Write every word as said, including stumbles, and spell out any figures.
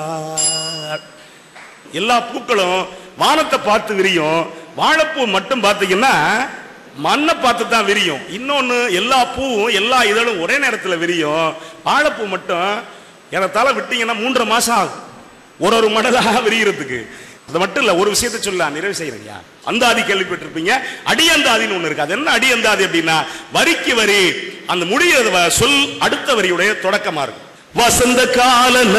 எல்லா பூக்களும் வானத்தை பார்த்து விரியும், வாழைப்பூ மட்டும் பார்த்தீங்கன்னா மண்ணை பார்த்து தான் விரியும். இன்னொன்று, எல்லா பூவும் எல்லா இதழும் ஒரே நேரத்தில் விரியும், வாழைப்பூ மட்டும் ஏறத்தாழ விட்டீங்கன்னா மூன்றரை மாசம் ஆகும் ஒரு ஒரு மடலாக விரிகிறதுக்கு. அது மட்டும் இல்ல, ஒரு விஷயத்தை சொல்ல நிறைவு செய்யறீங்க. அந்தாதி கேள்விப்பட்டிருப்பீங்க. அடியந்தாதின்னு ஒண்ணு இருக்கு. அது என்ன அடியந்தாதி அப்படின்னா, வரிக்கு வரி அந்த முடிய சொல் அடுத்த வரியுடைய தொடக்கமா இருக்கும். வசந்த கால